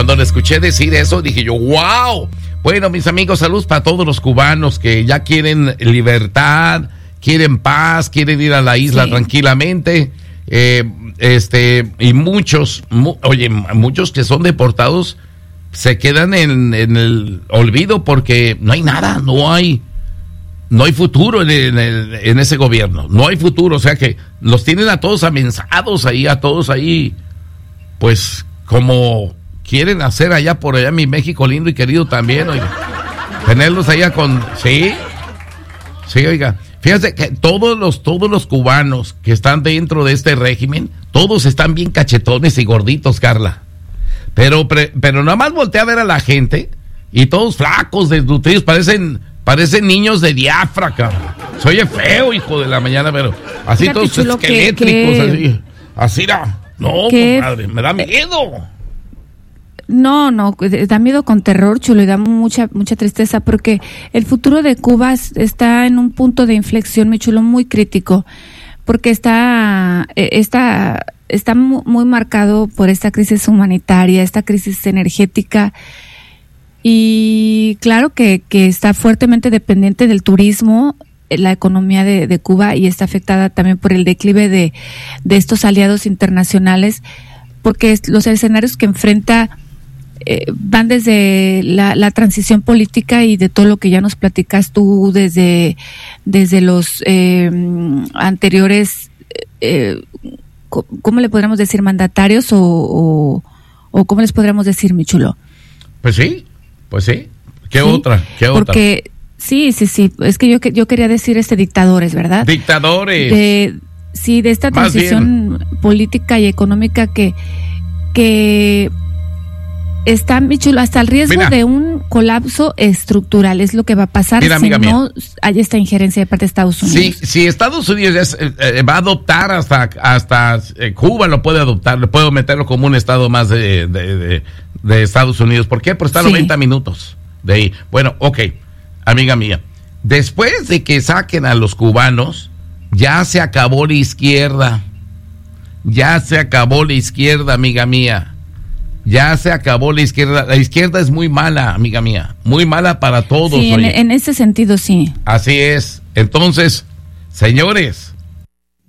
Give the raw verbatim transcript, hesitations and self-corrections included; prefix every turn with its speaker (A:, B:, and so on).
A: Cuando le escuché decir eso, dije yo, wow. Bueno, mis amigos, saludos para todos los cubanos que ya quieren libertad, quieren paz, quieren ir a la isla sí. tranquilamente. Eh, este, y muchos, mu- oye, muchos que son deportados se quedan en, en el olvido porque no hay nada, no hay, no hay futuro en, el, en, el, en ese gobierno, no hay futuro, o sea que los tienen a todos amenazados ahí, a todos ahí, pues como quieren hacer allá por allá mi México lindo y querido también, oiga, tenerlos allá con, sí, sí, oiga, fíjate que todos los, todos los cubanos que están dentro de este régimen, todos están bien cachetones y gorditos, Carla. Pero, pre, pero nada más voltea a ver a la gente y todos flacos, desnutridos, parecen, parecen niños de Diafra, cabrón. Se oye feo, hijo de la mañana, pero así
B: Fíjate,
A: todos
B: chulo,
A: esquelétricos,
B: que,
A: así, así era. No,
B: que,
A: compadre, me da miedo.
B: No, no, da miedo con terror, chulo, y da mucha, mucha tristeza porque el futuro de Cuba está en un punto de inflexión, mi chulo, muy crítico, porque está, está, está muy marcado por esta crisis humanitaria, esta crisis energética, y claro que, que está fuertemente dependiente del turismo, la economía de, de Cuba, y está afectada también por el declive de, de estos aliados internacionales, porque los escenarios que enfrenta eh, van desde la, la transición política y de todo lo que ya nos platicas tú, desde, desde los eh, anteriores, eh, ¿cómo le podríamos decir? ¿Mandatarios o, o, o cómo les podríamos decir, mi chulo?
A: Pues sí, pues sí. ¿Qué
B: ¿Sí?
A: otra? ¿Qué otra?
B: Porque sí, sí, sí, es que yo, yo quería decir este dictadores, ¿verdad?
A: Dictadores.
B: De, sí, de esta transición política y económica que, que está, mi chulo, hasta el riesgo Mira. de un colapso estructural es lo que va a pasar Mira, si no mía. hay esta injerencia de parte de Estados Unidos. Sí,
A: si Estados Unidos es, eh, va a adoptar hasta hasta eh, Cuba lo puede adoptar, le puedo meterlo como un estado más de, de, de, de Estados Unidos. ¿Por qué? Porque está a sí. noventa minutos de ahí. Bueno, ok, amiga mía, después de que saquen a los cubanos, ya se acabó la izquierda. Ya se acabó la izquierda, amiga mía. Ya se acabó la izquierda. La izquierda es muy mala, amiga mía. Muy mala para todos.
B: Sí, en, en ese sentido, sí.
A: Así es. Entonces, señores,